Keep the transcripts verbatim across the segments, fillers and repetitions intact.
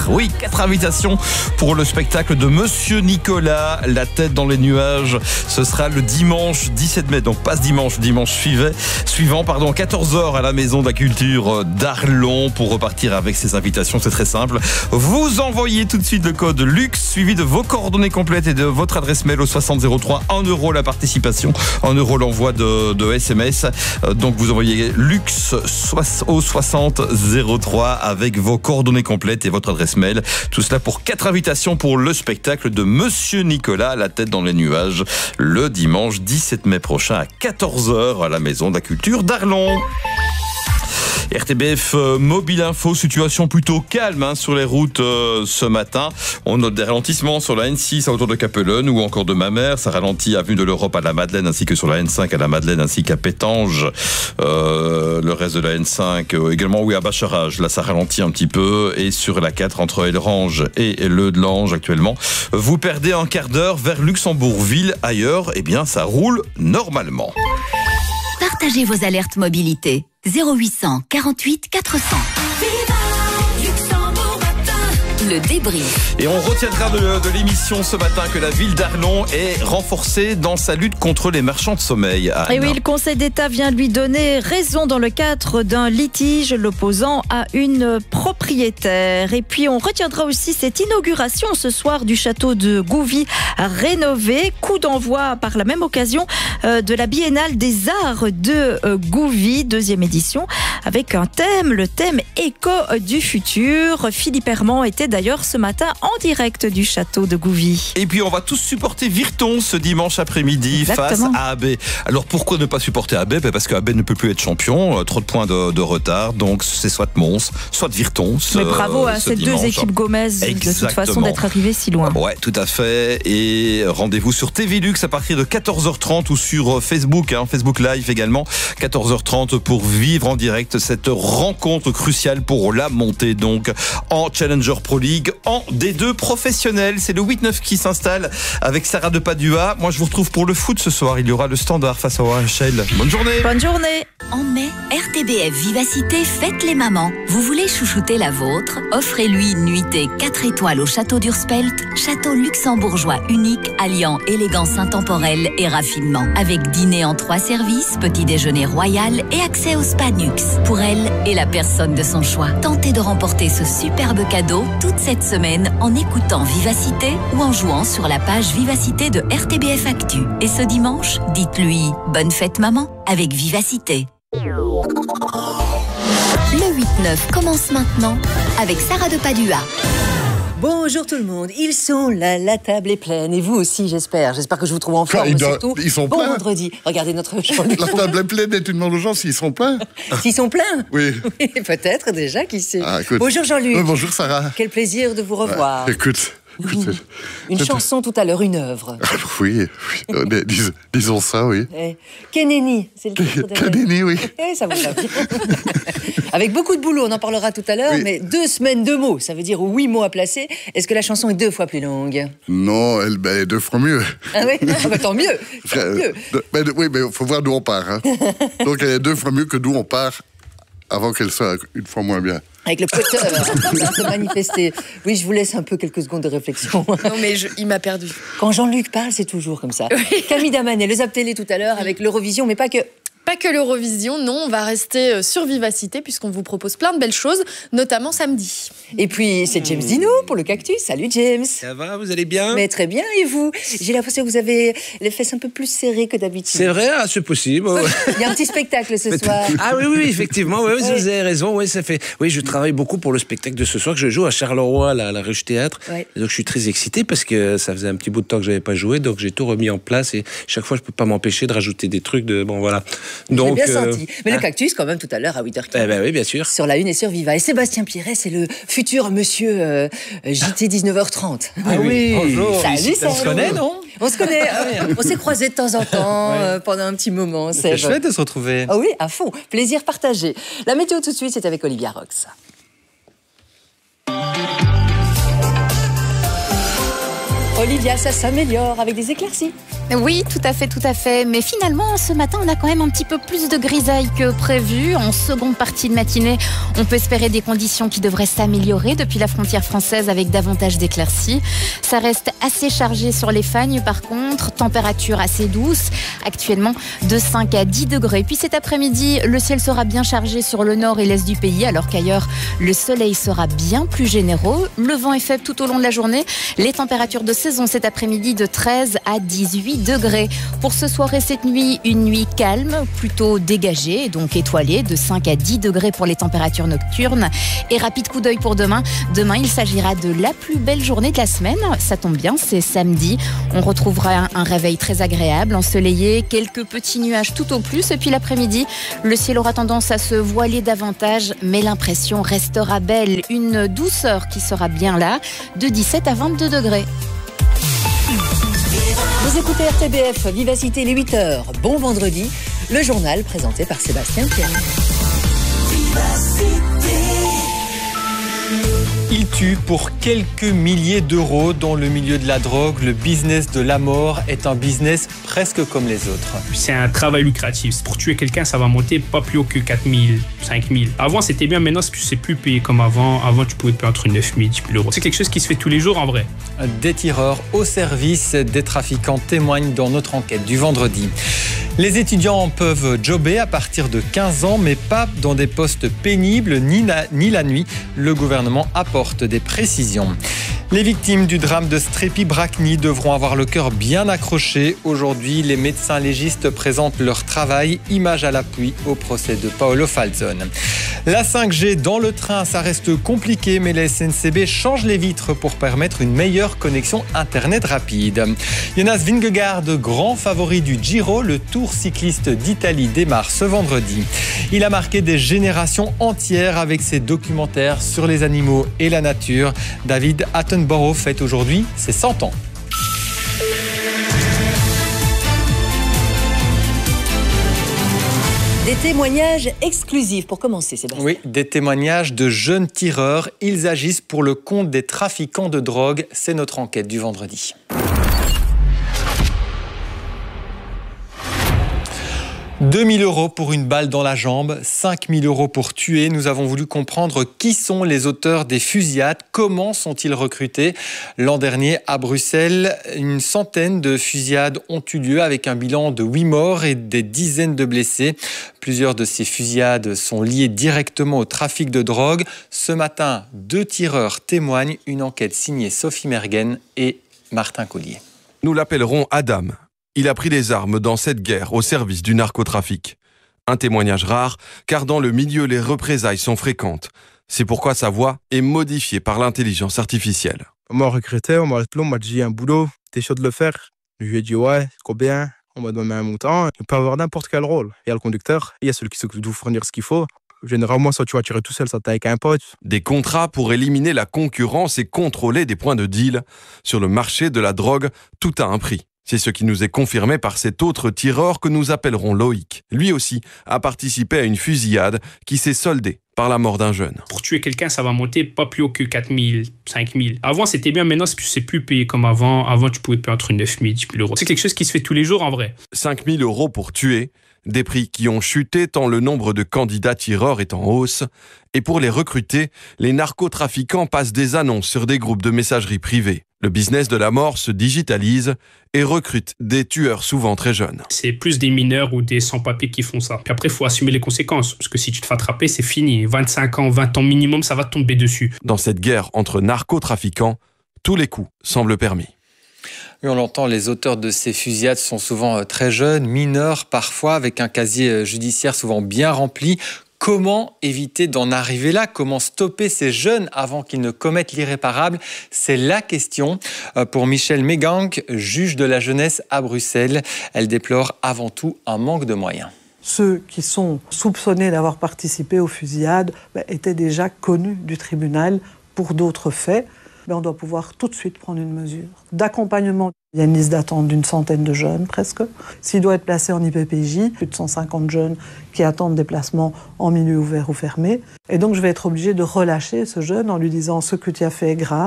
Oui, quatre invitations pour le spectacle de Monsieur Nicolas, la tête dans les nuages. Ce sera le dimanche dix-sept mai, donc pas ce dimanche, dimanche suivant, suivant pardon, quatorze heures à la Maison de la Culture d'Arlon. Pour repartir avec ces invitations, c'est très simple. Vous envoyez tout de suite le code LUXE, suivi de vos coordonnées complètes et de votre adresse mail au soixante zéro trois. un euro la participation, un euro l'envoi de, de S M S. Donc vous envoyez LUXE au soixante zéro trois avec vos coordonnées complètes et votre adresse mail. Tout cela pour quatre invitations pour le spectacle de Monsieur Nicolas, la tête dans les nuages, le dimanche dix-sept mai prochain à quatorze heures à la Maison de la Culture d'Arlon. R T B F euh, Mobile Info, situation plutôt calme hein, sur les routes euh, ce matin. On note des ralentissements sur la N six à hauteur de Capellen ou encore de Mamers. Ça ralentit avenue de l'Europe à la Madeleine ainsi que sur la N cinq à la Madeleine ainsi qu'à Pétange. Euh, le reste de la N cinq euh, également oui à Bacharage. Là ça ralentit un petit peu et sur la quatre entre Elrange et Le de l'Ange actuellement. Vous perdez un quart d'heure vers Luxembourgville. Ailleurs, eh bien ça roule normalement. Partagez vos alertes mobilité. zéro huit cent quarante-huit quatre cents. Le débrief. Et on retiendra de, de l'émission ce matin que la ville d'Arlon est renforcée dans sa lutte contre les marchands de sommeil. Anne. Et oui, le Conseil d'État vient lui donner raison dans le cadre d'un litige l'opposant à une propriétaire. Et puis on retiendra aussi cette inauguration ce soir du château de Gouvy rénové. Coup d'envoi par la même occasion euh, de la Biennale des Arts de euh, Gouvy, deuxième édition, avec un thème, le thème Écho du futur. Philippe Herman était d'ailleurs ce matin en direct du château de Gouvy. Et puis on va tous supporter Virton ce dimanche après-midi. Exactement. Face à A B. Alors pourquoi ne pas supporter A B? Parce que A B ne peut plus être champion, trop de points de, de retard, donc c'est soit Mons, soit Virton. Ce, Mais bravo à ces dimanche. deux équipes Gomez Exactement. De toute façon d'être arrivées si loin. Ouais, tout à fait. Et rendez-vous sur T V Lux à partir de quatorze heures trente ou sur Facebook, hein, Facebook Live également, quatorze heures trente pour vivre en direct cette rencontre cruciale pour la montée donc en Challenger Pro League en D deux professionnel. C'est le huit neuf qui s'installe avec Sarah de Padua. Moi, je vous retrouve pour le foot ce soir. Il y aura le Standard face à O H L. Bonne journée. Bonne journée. En mai, R T B F Vivacité fête les mamans. Vous voulez chouchouter la vôtre? Offrez-lui une nuitée quatre étoiles au château d'Urspelt, château luxembourgeois unique alliant élégance intemporelle et raffinement. Avec dîner en trois services, petit déjeuner royal et accès au spa Nux. Pour elle et la personne de son choix. Tentez de remporter ce superbe cadeau toute cette semaine en écoutant Vivacité ou en jouant sur la page Vivacité de R T B F Actu. Et ce dimanche, dites-lui bonne fête maman avec Vivacité. Le huit neuf commence maintenant avec Sarah de Padua. Bonjour tout le monde, ils sont là, la table est pleine et vous aussi j'espère, j'espère que je vous trouve en forme. Ils, doivent, surtout. Ils sont bon pleins. Vendredi, regardez notre Jean-Luc. La table est pleine et tu demandes aux gens s'ils sont pleins. S'ils sont pleins? Oui. Oui, peut-être déjà, qui sait. Ah, écoute. Bonjour Jean-Luc. Oui, bonjour Sarah. Quel plaisir de vous revoir. Ouais, écoute. écoute Mmh. Une c'est... chanson tout à l'heure, une œuvre. Ah, oui, oui. Dis, disons ça, oui. Eh, Keneni, c'est le titre de Keneni, oui. Eh, ça vous va bien. Avec beaucoup de boulot, on en parlera tout à l'heure, oui. Mais deux semaines, deux mots, ça veut dire huit mots à placer. Est-ce que la chanson est deux fois plus longue? Non, elle, ben, elle est deux fois mieux. Ah oui, ah, bah, tant mieux. Tant mieux. Ben, oui, mais il faut voir d'où on part. Hein. Donc elle est deux fois mieux que d'où on part avant qu'elle soit une fois moins bien. Avec le poteur se manifester. Oui, je vous laisse un peu quelques secondes de réflexion. Non, mais je, il m'a perdu. Quand Jean-Luc parle, c'est toujours comme ça. Oui. Camille Damanet, le Zap Télé tout à l'heure avec l'Eurovision, mais pas que. Pas que l'Eurovision, non, on va rester sur Vivacité puisqu'on vous propose plein de belles choses, notamment samedi. Et puis, c'est James Dino pour le Cactus. Salut James. Ça va, vous allez bien? Mais très bien, et vous? J'ai l'impression que vous avez les fesses un peu plus serrées que d'habitude. C'est vrai, ah, c'est possible. Il y a un petit spectacle ce soir. Ah oui, oui, effectivement, oui, oui. Vous avez raison. Oui, ça fait... oui, je travaille beaucoup pour le spectacle de ce soir que je joue à Charleroi, à la, la Ruche Théâtre. Ouais. Donc je suis très excité parce que ça faisait un petit bout de temps que je n'avais pas joué, donc j'ai tout remis en place et chaque fois, je ne peux pas m'empêcher de rajouter des trucs. De... Bon, voilà. Donc, j'ai bien euh... senti. Mais hein? Le Cactus, quand même, tout à l'heure à huit heures quinze. Eh ben oui, bien sûr. Sur la une et sur Viva. Et Sébastien Pirret, c'est le futur monsieur euh, J T dix-neuf heures trente. Ah oui, bonjour. Salut, on se connaît, non? On se connaît. euh, on s'est croisés de temps en temps ouais. euh, pendant un petit moment. C'est chouette de se retrouver. Ah oui, à fond. Plaisir partagé. La météo tout de suite, c'est avec Olivia Rox. Olivia, ça s'améliore avec des éclaircies. Oui, tout à fait, tout à fait. Mais finalement, ce matin, on a quand même un petit peu plus de grisaille que prévu. En seconde partie de matinée, on peut espérer des conditions qui devraient s'améliorer depuis la frontière française avec davantage d'éclaircies. Ça reste assez chargé sur les Fagnes, par contre. Température assez douce, actuellement de cinq à dix degrés. Puis cet après-midi, le ciel sera bien chargé sur le nord et l'est du pays, alors qu'ailleurs, le soleil sera bien plus généreux. Le vent est faible tout au long de la journée. Les températures de saison cet après-midi de treize à dix-huit degrés. Pour ce soir et cette nuit, une nuit calme, plutôt dégagée, donc étoilée, de cinq à dix degrés pour les températures nocturnes. Et rapide coup d'œil pour demain. Demain, il s'agira de la plus belle journée de la semaine. Ça tombe bien, c'est samedi. On retrouvera un réveil très agréable, ensoleillé, quelques petits nuages tout au plus. Et puis l'après-midi, le ciel aura tendance à se voiler davantage, mais l'impression restera belle. Une douceur qui sera bien là, de dix-sept à vingt-deux degrés. Vous écoutez R T B F, Vivacité, les huit heures. Bon vendredi, le journal présenté par Sébastien Pierre. Il tue pour quelques milliers d'euros dans le milieu de la drogue. Le business de la mort est un business presque comme les autres. C'est un travail lucratif. Pour tuer quelqu'un, ça va monter pas plus haut que quatre mille, cinq mille. Avant, c'était bien. Maintenant, c'est plus payé comme avant. Avant, tu pouvais payer entre neuf mille et dix mille euros. C'est quelque chose qui se fait tous les jours en vrai. Des tireurs au service des trafiquants témoignent dans notre enquête du vendredi. Les étudiants peuvent jobber à partir de quinze ans, mais pas dans des postes pénibles ni la, ni la nuit. Le gouvernement apporte des précisions. Les victimes du drame de Strépy-Bracny devront avoir le cœur bien accroché. Aujourd'hui, les médecins légistes présentent leur travail, image à l'appui, au procès de Paolo Falzone. La cinq G dans le train, ça reste compliqué, mais la S N C B change les vitres pour permettre une meilleure connexion Internet rapide. Jonas Vingegaard, grand favori du Giro, le Tour cycliste d'Italie démarre ce vendredi. Il a marqué des générations entières avec ses documentaires sur les animaux et la nature. David Attenborough fête aujourd'hui ses cent ans. Des témoignages exclusifs pour commencer, Sébastien. Oui, des témoignages de jeunes tireurs. Ils agissent pour le compte des trafiquants de drogue. C'est notre enquête du vendredi. deux mille euros pour une balle dans la jambe, cinq mille euros pour tuer. Nous avons voulu comprendre qui sont les auteurs des fusillades, comment sont-ils recrutés. L'an dernier, à Bruxelles, une centaine de fusillades ont eu lieu avec un bilan de huit morts et des dizaines de blessés. Plusieurs de ces fusillades sont liées directement au trafic de drogue. Ce matin, deux tireurs témoignent. Une enquête signée Sophie Mergen et Martin Collier. Nous l'appellerons Adam. Il a pris des armes dans cette guerre au service du narcotrafic. Un témoignage rare, car dans le milieu, les représailles sont fréquentes. C'est pourquoi sa voix est modifiée par l'intelligence artificielle. On m'a recruté, on m'a appelé, on m'a dit un boulot, t'es chaud de le faire? Je lui ai dit ouais, combien? On m'a donné un montant. Il peut avoir n'importe quel rôle. Il y a le conducteur, il y a celui qui s'occupe de vous fournir ce qu'il faut. Généralement, soit tu vas tirer tout seul, soit t'es avec un pote. Des contrats pour éliminer la concurrence et contrôler des points de deal. Sur le marché de la drogue, tout a un prix. C'est ce qui nous est confirmé par cet autre tireur que nous appellerons Loïc. Lui aussi a participé à une fusillade qui s'est soldée par la mort d'un jeune. Pour tuer quelqu'un, ça va monter pas plus haut que quatre mille, cinq mille. Avant, c'était bien. Maintenant, c'est plus payé comme avant. Avant, tu pouvais payer entre neuf mille et dix mille euros. C'est quelque chose qui se fait tous les jours en vrai. cinq mille euros pour tuer. Des prix qui ont chuté tant le nombre de candidats tireurs est en hausse. Et pour les recruter, les narcotrafiquants passent des annonces sur des groupes de messagerie privés. Le business de la mort se digitalise et recrute des tueurs souvent très jeunes. C'est plus des mineurs ou des sans-papiers qui font ça. Puis après, il faut assumer les conséquences. Parce que si tu te fais attraper, c'est fini. vingt-cinq ans, vingt ans minimum, ça va te tomber dessus. Dans cette guerre entre narcotrafiquants, tous les coups semblent permis. Oui, on l'entend, les auteurs de ces fusillades sont souvent très jeunes, mineurs parfois, avec un casier judiciaire souvent bien rempli. Comment éviter d'en arriver là? Comment stopper ces jeunes avant qu'ils ne commettent l'irréparable? C'est la question pour Michèle Mégang, juge de la jeunesse à Bruxelles. Elle déplore avant tout un manque de moyens. Ceux qui sont soupçonnés d'avoir participé aux fusillades bah, étaient déjà connus du tribunal pour d'autres faits. Mais on doit pouvoir tout de suite prendre une mesure d'accompagnement. Il y a une liste d'attente d'une centaine de jeunes, presque. S'il doit être placé en I P P J, plus de cent cinquante jeunes qui attendent des placements en milieu ouvert ou fermé. Et donc, je vais être obligée de relâcher ce jeune en lui disant « ce que tu as fait est grave,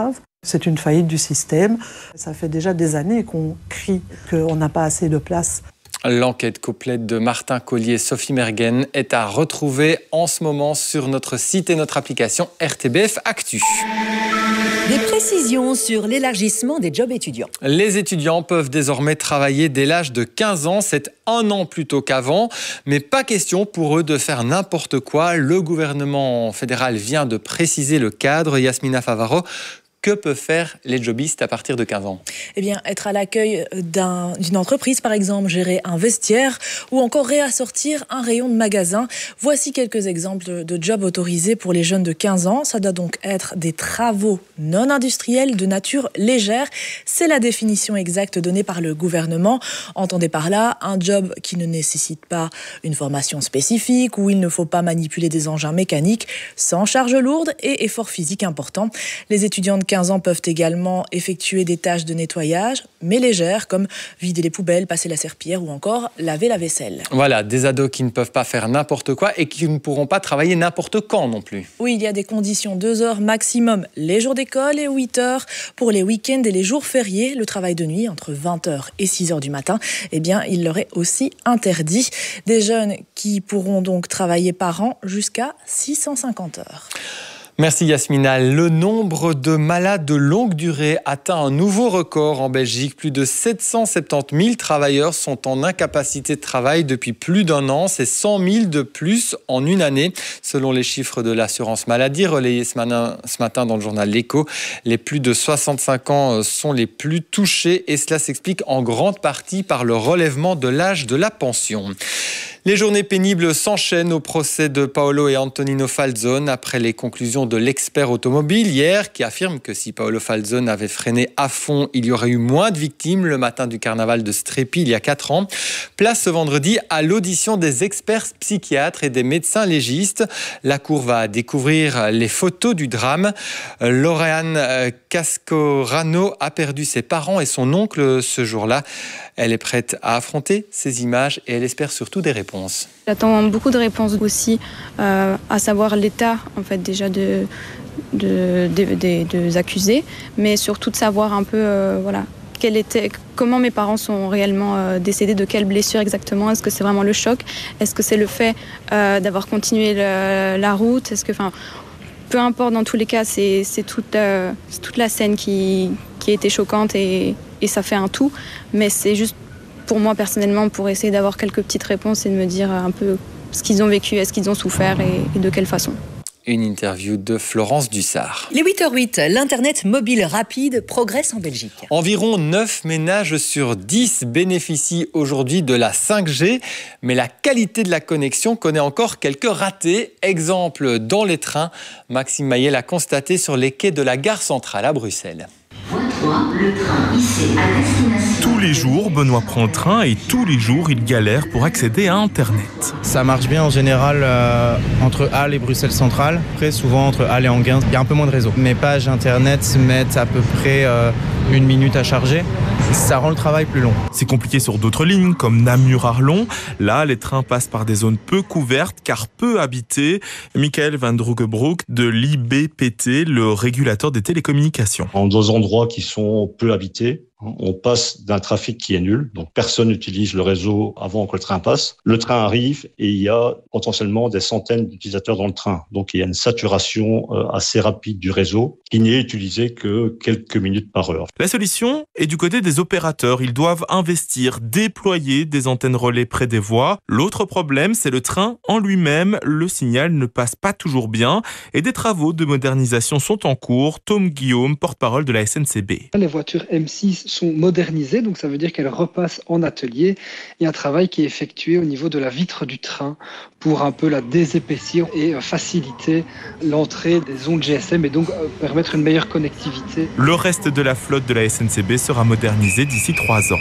C'est une faillite du système. Ça fait déjà des années qu'on crie qu'on n'a pas assez de place. L'enquête complète de Martin Collier et Sophie Mergen est à retrouver en ce moment sur notre site et notre application R T B F Actu. Des précisions sur l'élargissement des jobs étudiants. Les étudiants peuvent désormais travailler dès l'âge de quinze ans, c'est un an plus tôt qu'avant, mais pas question pour eux de faire n'importe quoi. Le gouvernement fédéral vient de préciser le cadre. Yasmina Favaro, que peuvent faire les jobistes à partir de quinze ans ? Eh bien, être à l'accueil d'un, d'une entreprise, par exemple, gérer un vestiaire ou encore réassortir un rayon de magasin. Voici quelques exemples de jobs autorisés pour les jeunes de quinze ans. Ça doit donc être des travaux non industriels de nature légère. C'est la définition exacte donnée par le gouvernement. Entendez par là un job qui ne nécessite pas une formation spécifique, où il ne faut pas manipuler des engins mécaniques, sans charge lourde et effort physique important. Les étudiants de quinze ans peuvent également effectuer des tâches de nettoyage, mais légères, comme vider les poubelles, passer la serpillière ou encore laver la vaisselle. Voilà, des ados qui ne peuvent pas faire n'importe quoi et qui ne pourront pas travailler n'importe quand non plus. Oui, il y a des conditions, deux heures maximum les jours d'école et huit heures pour les week-ends et les jours fériés. Le travail de nuit, entre vingt heures et six heures du matin, eh bien, il leur est aussi interdit. Des jeunes qui pourront donc travailler par an jusqu'à six cent cinquante heures. Merci Yasmina. Le nombre de malades de longue durée atteint un nouveau record en Belgique. Plus de sept cent soixante-dix mille travailleurs sont en incapacité de travail depuis plus d'un an. C'est cent mille de plus en une année, selon les chiffres de l'assurance maladie relayés ce matin, ce matin dans le journal L'Écho. Les plus de soixante-cinq ans sont les plus touchés et cela s'explique en grande partie par le relèvement de l'âge de la pension. Les journées pénibles s'enchaînent au procès de Paolo et Antonino Falzone après les conclusions de l'expert automobile hier qui affirme que si Paolo Falzone avait freiné à fond, il y aurait eu moins de victimes le matin du carnaval de Strépy il y a quatre ans. Place ce vendredi à l'audition des experts psychiatres et des médecins légistes. La Cour va découvrir les photos du drame. Lauriane Cascorano a perdu ses parents et son oncle ce jour-là. Elle est prête à affronter ces images et elle espère surtout des réponses. J'attends beaucoup de réponses aussi, euh, à savoir l'état en fait déjà de, de, de, de, des accusés, mais surtout de savoir un peu euh, voilà, quel était, comment mes parents sont réellement euh, décédés, de quelle blessure exactement. Est-ce que c'est vraiment le choc ? Est-ce que c'est le fait euh, d'avoir continué le, la route ? Est-ce que, enfin, peu importe, dans tous les cas, c'est, c'est, toute, euh, c'est toute la scène qui, qui a été choquante et, et ça fait un tout. Mais c'est juste pour moi personnellement, pour essayer d'avoir quelques petites réponses et de me dire un peu ce qu'ils ont vécu, est-ce qu'ils ont souffert et, et de quelle façon. Une interview de Florence Dussard. Les huit heures huit, l'Internet mobile rapide progresse en Belgique. Environ neuf ménages sur dix bénéficient aujourd'hui de la cinq G, mais la qualité de la connexion connaît encore quelques ratés. Exemple dans les trains, Maxime Maillet l'a constaté sur les quais de la gare centrale à Bruxelles. Le train hissé à destination. Tous les jours, Benoît prend le train et tous les jours, il galère pour accéder à Internet. Ça marche bien en général euh, entre Halle et Bruxelles Centrale. Après, souvent entre Halle et Anguin, il y a un peu moins de réseau. Mes pages Internet mettent à peu près euh, une minute à charger. Ça rend le travail plus long. C'est compliqué sur d'autres lignes, comme Namur-Arlon. Là, les trains passent par des zones peu couvertes, car peu habitées. Michael Van Droegebroek de l'I B P T, le régulateur des télécommunications. En deux endroits qui sont peu habités, on passe d'un trafic qui est nul, donc personne n'utilise le réseau avant que le train passe. Le train arrive et il y a potentiellement des centaines d'utilisateurs dans le train. Donc il y a une saturation assez rapide du réseau qui n'est utilisé que quelques minutes par heure. La solution est du côté des opérateurs. Ils doivent investir, déployer des antennes relais près des voies. L'autre problème, c'est le train en lui-même. Le signal ne passe pas toujours bien et des travaux de modernisation sont en cours. Tom Guillaume, porte-parole de la S N C B. Les voitures M six sont modernisées, donc ça veut dire qu'elles repassent en atelier. Il y a un travail qui est effectué au niveau de la vitre du train pour un peu la désépaissir et faciliter l'entrée des ondes G S M et donc permettre une meilleure connectivité. Le reste de la flotte de la S N C B sera modernisé d'ici trois ans.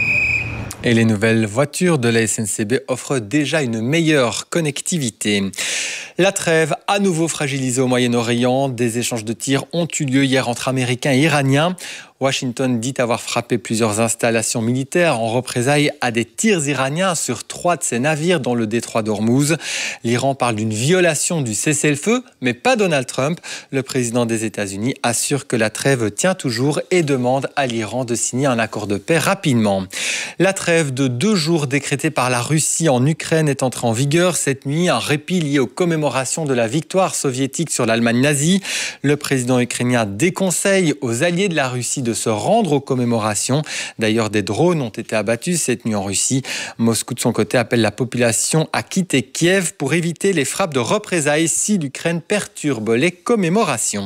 Et les nouvelles voitures de la S N C B offrent déjà une meilleure connectivité. La trêve à nouveau fragilisée au Moyen-Orient. Des échanges de tirs ont eu lieu hier entre Américains et Iraniens. Washington dit avoir frappé plusieurs installations militaires en représailles à des tirs iraniens sur trois de ses navires dans le détroit d'Ormuz. L'Iran parle d'une violation du cessez-le-feu, mais pas Donald Trump. Le président des États-Unis assure que la trêve tient toujours et demande à l'Iran de signer un accord de paix rapidement. La trêve de deux jours décrétée par la Russie en Ukraine est entrée en vigueur cette nuit. Un répit lié aux commémorations de la victoire soviétique sur l'Allemagne nazie. Le président ukrainien déconseille aux alliés de la Russie de se rendre aux commémorations. D'ailleurs, des drones ont été abattus cette nuit en Russie. Moscou, de son côté, appelle la population à quitter Kiev pour éviter les frappes de représailles si l'Ukraine perturbe les commémorations.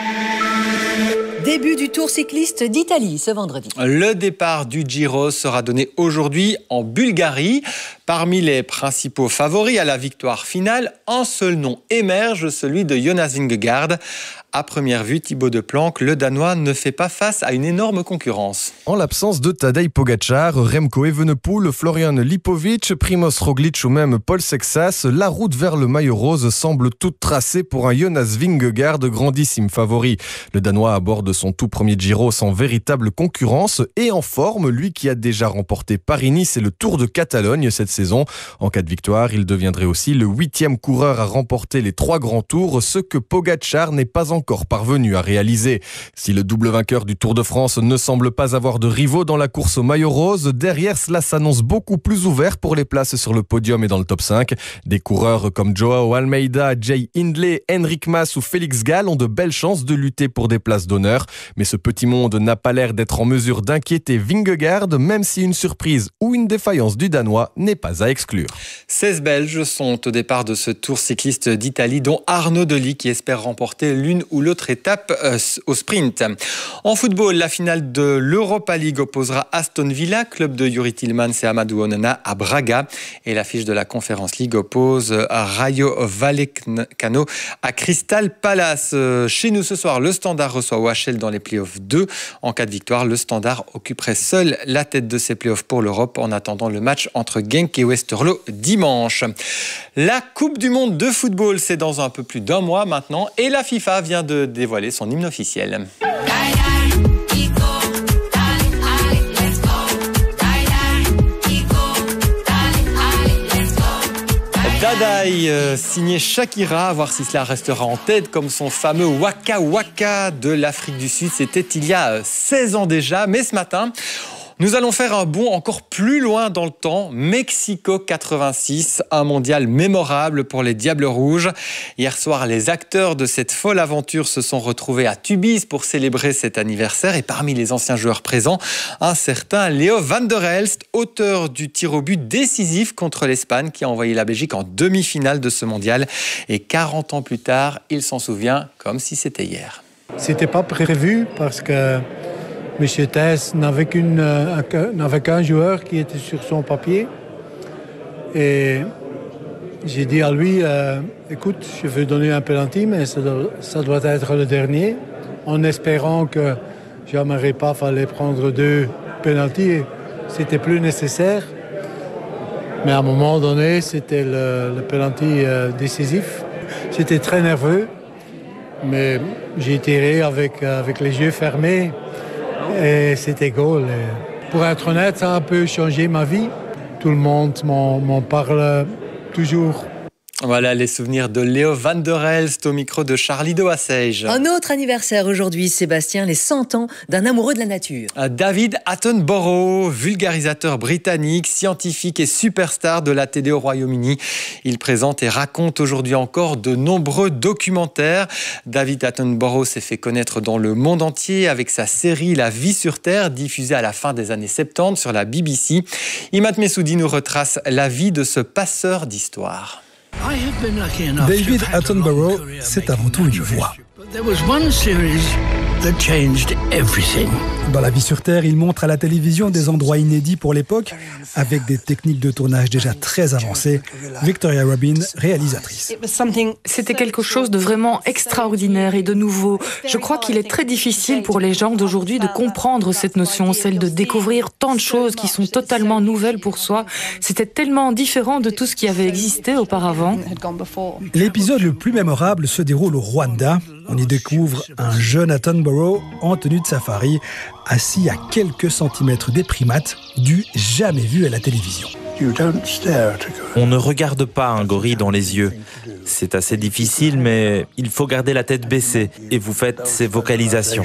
Début du Tour cycliste d'Italie ce vendredi. Le départ du Giro sera donné aujourd'hui en Bulgarie. Parmi les principaux favoris à la victoire finale, un seul nom émerge, celui de Jonas Vingegaard. À première vue, Thibaut Deplanque, le Danois ne fait pas face à une énorme concurrence. En l'absence de Tadej Pogačar, Remco Evenepoel, Florian Lipovic, Primož Roglic ou même Paul Sexas, la route vers le maillot rose semble toute tracée pour un Jonas Vingegaard, grandissime favori. Le Danois aborde son tout premier Giro sans véritable concurrence et en forme, lui qui a déjà remporté Paris-Nice et le Tour de Catalogne cette saison. En cas de victoire, il deviendrait aussi le huitième coureur à remporter les trois grands tours, ce que Pogačar n'est pas encore encore parvenu à réaliser. Si le double vainqueur du Tour de France ne semble pas avoir de rivaux dans la course au maillot rose, derrière cela s'annonce beaucoup plus ouvert pour les places sur le podium et dans le top cinq. Des coureurs comme Joao Almeida, Jay Hindley, Enric Mas ou Félix Gall ont de belles chances de lutter pour des places d'honneur. Mais ce petit monde n'a pas l'air d'être en mesure d'inquiéter Vingegaard, même si une surprise ou une défaillance du Danois n'est pas à exclure. seize Belges sont au départ de ce Tour cycliste d'Italie, dont Arnaud Delis qui espère remporter l'une ou l'autre étape euh, au sprint. En football, la finale de l'Europa League opposera Aston Villa, club de Yuri Tillmans et Amadou Onana, à Braga. Et l'affiche de la Conference League oppose à Rayo Vallecano à Crystal Palace. Chez nous ce soir, le Standard reçoit O H L dans les playoffs deux. En cas de victoire, le Standard occuperait seul la tête de ces playoffs pour l'Europe en attendant le match entre Genk et Westerlo dimanche. La Coupe du Monde de football, c'est dans un peu plus d'un mois maintenant et la FIFA vient de dévoiler son hymne officiel. Dadaï, euh, signé Shakira, à voir si cela restera en tête comme son fameux Waka Waka de l'Afrique du Sud. C'était il y a seize ans déjà, mais ce matin, nous allons faire un bond encore plus loin dans le temps. Mexico quatre-vingt-six, un mondial mémorable pour les Diables Rouges. Hier soir, les acteurs de cette folle aventure se sont retrouvés à Tubize pour célébrer cet anniversaire. Et parmi les anciens joueurs présents, un certain Leo van der Elst, auteur du tir au but décisif contre l'Espagne, qui a envoyé la Belgique en demi-finale de ce mondial. Et quarante ans plus tard, il s'en souvient comme si c'était hier. C'était pas prévu parce que M. Thijs n'avait qu'une, euh, n'avait qu'un joueur qui était sur son papier. Et j'ai dit à lui, euh, écoute, je veux donner un penalty, mais ça doit, ça doit être le dernier, en espérant que j'aimerais pas fallait prendre deux penaltys. C'était plus nécessaire. Mais à un moment donné, c'était le, le penalty euh, décisif. J'étais très nerveux, mais j'ai tiré avec, avec les yeux fermés. Et c'était goal. Et pour être honnête, ça a un peu changé ma vie. Tout le monde m'en, m'en parle toujours. Voilà les souvenirs de Leo van der Elst au micro de Charlie de Hassège. Un autre anniversaire aujourd'hui, Sébastien, les cent ans d'un amoureux de la nature. David Attenborough, vulgarisateur britannique, scientifique et superstar de la télé au Royaume-Uni. Il présente et raconte aujourd'hui encore de nombreux documentaires. David Attenborough s'est fait connaître dans le monde entier avec sa série La vie sur Terre, diffusée à la fin des années soixante-dix sur la B B C. Imad Messoudi nous retrace la vie de ce passeur d'histoire. David Attenborough, c'est avant tout une voix. Dans La vie sur Terre, il montre à la télévision des endroits inédits pour l'époque, avec des techniques de tournage déjà très avancées. Victoria Robin, réalisatrice. C'était quelque chose de vraiment extraordinaire et de nouveau. Je crois qu'il est très difficile pour les gens d'aujourd'hui de comprendre cette notion, celle de découvrir tant de choses qui sont totalement nouvelles pour soi. C'était tellement différent de tout ce qui avait existé auparavant. L'épisode le plus mémorable se déroule au Rwanda. On y découvre un jeune Attenborough en tenue de safari, assis à quelques centimètres des primates, du jamais vu à la télévision. On ne regarde pas un gorille dans les yeux. C'est assez difficile, mais il faut garder la tête baissée et vous faites ces vocalisations.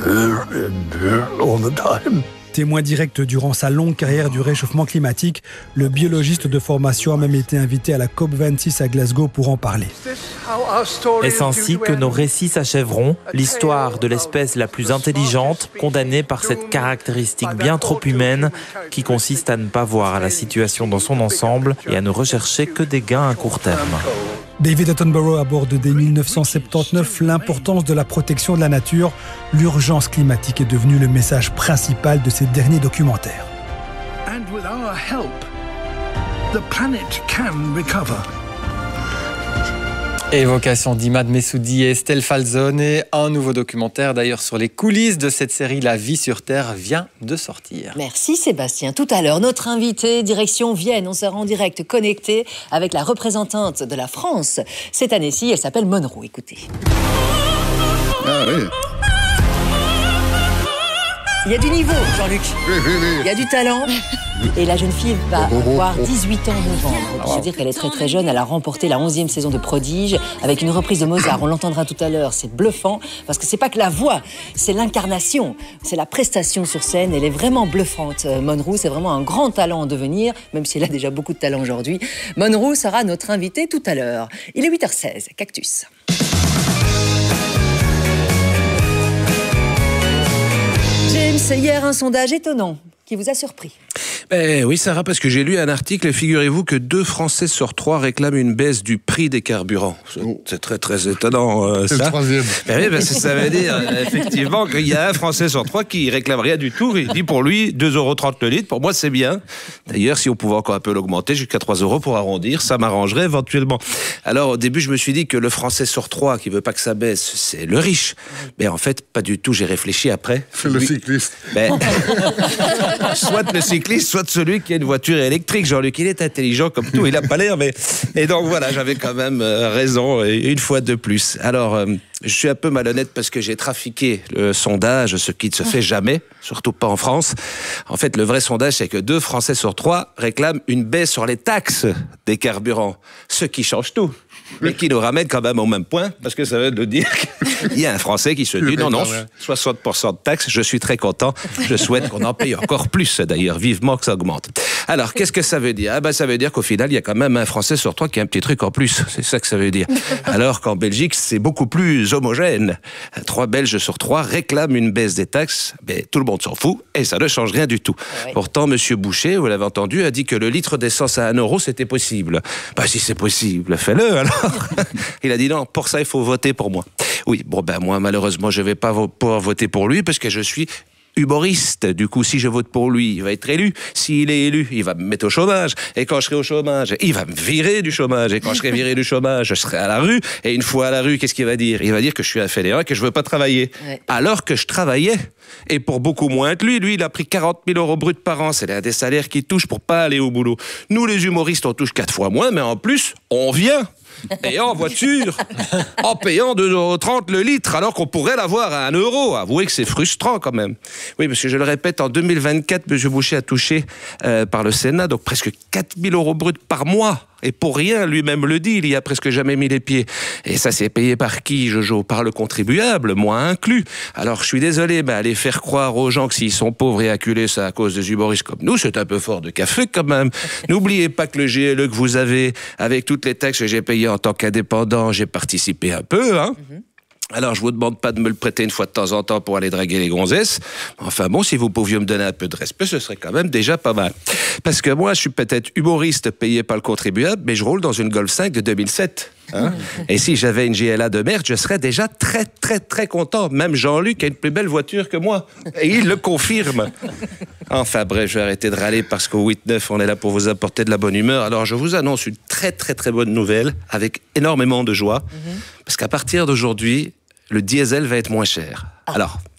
Témoin direct durant sa longue carrière du réchauffement climatique, le biologiste de formation a même été invité à la COP vingt-six à Glasgow pour en parler. Est-ce ainsi que nos récits s'achèveront? L'histoire de l'espèce la plus intelligente, condamnée par cette caractéristique bien trop humaine qui consiste à ne pas voir la situation dans son ensemble et à ne rechercher que des gains à court terme. David Attenborough aborde dès mille neuf cent soixante-dix-neuf l'importance de la protection de la nature. L'urgence climatique est devenue le message principal de ces derniers documentaires. And with our help, the planet can recover. Évocation d'Imad Messoudi et Estelle Falzone. Et un nouveau documentaire d'ailleurs sur les coulisses de cette série La vie sur Terre vient de sortir. Merci Sébastien. Tout à l'heure, notre invité, direction Vienne. On sera en direct connecté avec la représentante de la France. Cette année-ci, elle s'appelle Monroe. Écoutez. Ah oui. Il y a du niveau, Jean-Luc. Oui, oui, oui. Il y a du talent. Et la jeune fille va avoir dix-huit ans en novembre. Je veux dire qu'elle est très très jeune. Elle a remporté la onzième saison de Prodige avec une reprise de Mozart. On l'entendra tout à l'heure. C'est bluffant parce que c'est pas que la voix, c'est l'incarnation, c'est la prestation sur scène. Elle est vraiment bluffante. Monroe, c'est vraiment un grand talent en devenir, même si elle a déjà beaucoup de talent aujourd'hui. Monroe sera notre invitée tout à l'heure. Il est huit heures seize. Cactus. James, hier un sondage étonnant qui vous a surpris. Ben oui, Sarah, parce que j'ai lu un article, figurez-vous que deux Français sur trois réclament une baisse du prix des carburants. C'est très très étonnant, euh, C'est ça. le troisième. Ben oui, parce que ça veut dire euh, effectivement qu'il y a un Français sur trois qui réclame rien du tout. Il dit pour lui deux euros trente le litre. Pour moi, c'est bien. D'ailleurs, si on pouvait encore un peu l'augmenter jusqu'à trois euros pour arrondir, ça m'arrangerait éventuellement. Alors au début, je me suis dit que le Français sur trois qui veut pas que ça baisse, c'est le riche. Mais en fait, pas du tout. J'ai réfléchi après. C'est le cycliste. Ben, soit le cycliste, soit celui qui a une voiture électrique. Jean-Luc, il est intelligent comme tout, il a pas l'air, mais... Et donc voilà, j'avais quand même euh, raison, une fois de plus. Alors, euh, je suis un peu malhonnête parce que j'ai trafiqué le sondage, ce qui ne se fait jamais, surtout pas en France. En fait, le vrai sondage, c'est que deux Français sur trois réclament une baisse sur les taxes des carburants, ce qui change tout. Mais qui nous ramène quand même au même point, parce que ça veut dire qu'il y a un Français qui se dit non, non, soixante pour cent de taxes, je suis très content, je souhaite qu'on en paye encore plus d'ailleurs, vivement que ça augmente. Alors, qu'est-ce que ça veut dire? Ah ben, ça veut dire qu'au final, il y a quand même un Français sur trois qui a un petit truc en plus, c'est ça que ça veut dire. Alors qu'en Belgique, c'est beaucoup plus homogène. Trois Belges sur trois réclament une baisse des taxes, mais tout le monde s'en fout, et ça ne change rien du tout. Ouais. Pourtant, Monsieur Boucher, vous l'avez entendu, a dit que le litre d'essence à un euro, c'était possible. Bah, si c'est possible, fais-le alors. Il a dit non, pour ça il faut voter pour moi. Oui, bon ben moi malheureusement je vais pas vo- pouvoir voter pour lui parce que je suis humoriste. Du coup, si je vote pour lui, il va être élu. S'il est élu, il va me mettre au chômage. Et quand je serai au chômage, il va me virer du chômage. Et quand je serai viré du chômage, je serai à la rue. Et une fois à la rue, qu'est-ce qu'il va dire? Il va dire que je suis un fainéant et que je veux pas travailler. Ouais. Alors que je travaillais. Et pour beaucoup moins que lui. Lui, il a pris quarante mille euros bruts par an. C'est l'un des salaires qu'il touche pour pas aller au boulot. Nous, les humoristes, on touche quatre fois moins, mais en plus, on vient. Et en voiture, en payant deux euros trente le litre, alors qu'on pourrait l'avoir à un euro. Avouez que c'est frustrant quand même. Oui, parce que je le répète, en deux mille vingt-quatre, M. Boucher a touché euh, par le Sénat, donc presque quatre mille euros bruts par mois. Et pour rien, lui-même le dit, il y a presque jamais mis les pieds. Et ça, c'est payé par qui, Jojo? Par le contribuable, moi inclus. Alors, je suis désolé, mais aller faire croire aux gens que s'ils sont pauvres et acculés, c'est à cause des humoristes comme nous, c'est un peu fort de café quand même. N'oubliez pas que le G L E que vous avez, avec toutes les taxes que j'ai payées en tant qu'indépendant, j'ai participé un peu, hein. Mm-hmm. Alors, je vous demande pas de me le prêter une fois de temps en temps pour aller draguer les gonzesses. Enfin bon, si vous pouviez me donner un peu de respect, ce serait quand même déjà pas mal. Parce que moi, je suis peut-être humoriste payé par le contribuable, mais je roule dans une Golf cinq de deux mille sept. Hein? Et si j'avais une G L A de merde, je serais déjà très, très, très content. Même Jean-Luc a une plus belle voiture que moi. Et il le confirme. Enfin bref, je vais arrêter de râler parce qu'au huit neuf, on est là pour vous apporter de la bonne humeur. Alors, je vous annonce une très, très, très bonne nouvelle avec énormément de joie. Mm-hmm. Parce qu'à partir d'aujourd'hui, le diesel va être moins cher. Ah. Alors,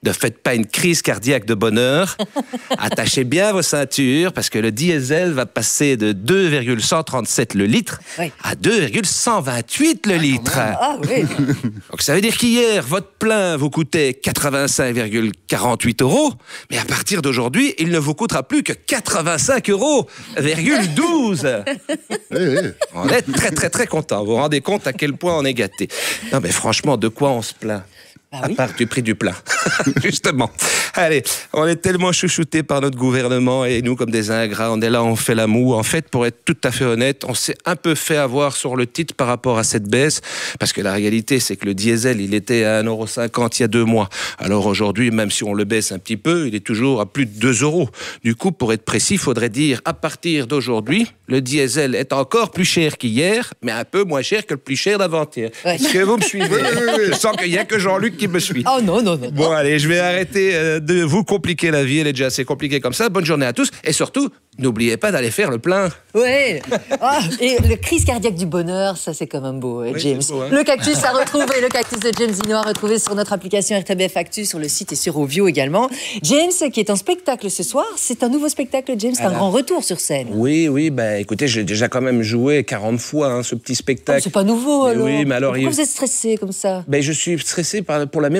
Ne faites pas une crise cardiaque de bonheur. Attachez bien vos ceintures parce que le diesel va passer de deux virgule cent trente-sept le litre oui. à deux virgule cent vingt-huit le litre. Ah, oui. Donc ça veut dire qu'hier, votre plein vous coûtait quatre-vingt-cinq virgule quarante-huit euros, mais à partir d'aujourd'hui, il ne vous coûtera plus que quatre-vingt-cinq euros virgule douze. Oui, oui. On est très très très content. Vous vous rendez compte à quel point on est gâté. Non mais franchement, de quoi on se plaint? Ah à oui. part du prix du plein, justement. Allez, on est tellement chouchoutés par notre gouvernement et nous, comme des ingrats, on est là, on fait la moue. En fait, pour être tout à fait honnête, on s'est un peu fait avoir sur le titre par rapport à cette baisse, parce que la réalité, c'est que le diesel, il était à un euro cinquante il y a deux mois. Alors aujourd'hui, même si on le baisse un petit peu, il est toujours à plus de deux euros. Du coup, pour être précis, il faudrait dire, à partir d'aujourd'hui, le diesel est encore plus cher qu'hier, mais un peu moins cher que le plus cher d'avant-hier. Ouais. Est-ce que vous me suivez? Oui, oui, oui. Je sens qu'il n'y a que Jean-Luc qui me suit. Oh non, non, non. Bon, allez, je vais arrêter euh, de vous compliquer la vie. Elle est déjà assez compliquée comme ça. Bonne journée à tous. Et surtout, n'oubliez pas d'aller faire le plein. Oui. Oh, et le crise cardiaque du bonheur, ça c'est quand même beau, oui, James. Beau, hein. Le cactus à retrouver, le cactus de James Inno à retrouver sur notre application R T B F Actu, sur le site et sur Ovio également. James, qui est en spectacle ce soir, c'est un nouveau spectacle, James, c'est un grand retour sur scène. Oui, oui, bah écoutez, j'ai déjà quand même joué quarante fois hein, ce petit spectacle. Oh, c'est pas nouveau, mais alors. Oui, mais alors Pourquoi il... vous êtes stressé comme ça? Ben, je suis stressé par, pour la même